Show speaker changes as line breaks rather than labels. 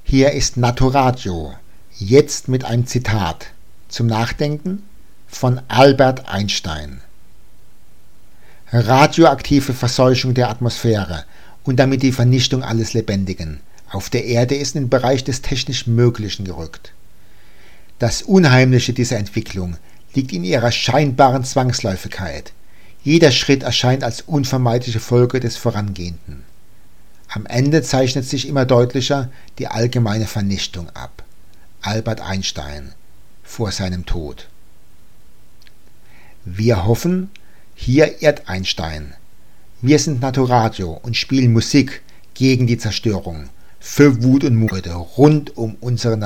Hier ist Naturadio, jetzt mit einem Zitat zum Nachdenken von Albert Einstein. Radioaktive Verseuchung der Atmosphäre und damit die Vernichtung alles Lebendigen auf der Erde ist in den Bereich des technisch Möglichen gerückt. Das Unheimliche dieser Entwicklung liegt in ihrer scheinbaren Zwangsläufigkeit. Jeder Schritt erscheint als unvermeidliche Folge des Vorangehenden. Am Ende zeichnet sich immer deutlicher die allgemeine Vernichtung ab. Albert Einstein vor seinem Tod. Wir hoffen, hier irrt Einstein. Wir sind Naturadio und spielen Musik gegen die Zerstörung, für Wut und Morde rund um unsere